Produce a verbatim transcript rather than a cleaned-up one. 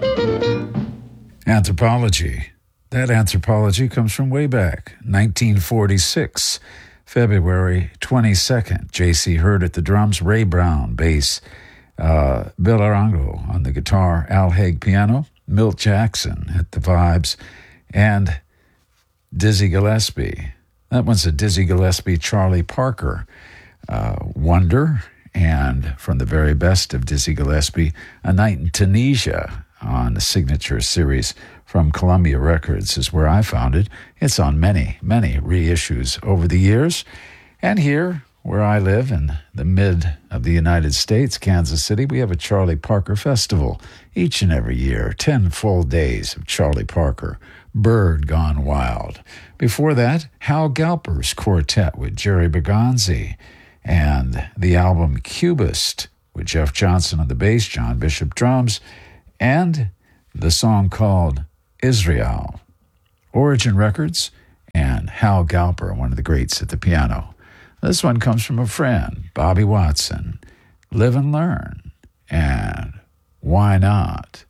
Anthropology. That anthropology comes from way back, nineteen forty-six, February twenty-second. J C Hurd at the drums, Ray Brown, bass, uh, Bill Arango on the guitar, Al Haig piano, Milt Jackson at the vibes, and Dizzy Gillespie. That one's a Dizzy Gillespie, Charlie Parker uh, wonder, and from the very best of Dizzy Gillespie, A Night in Tunisia on the Signature series from Columbia Records is where I found it. It's on many, many reissues over the years. And here, where I live in the mid of the United States, Kansas City, we have a Charlie Parker Festival each and every year, ten full days of Charlie Parker, Bird Gone Wild. Before that, Hal Galper's quartet with Jerry Bergonzi, and the album Cubist with Jeff Johnson on the bass, John Bishop drums, and the song called Israel. Origin Records and Hal Galper, one of the greats at the piano. This one comes from a friend, Bobby Watson. Live and Learn, and Why Not?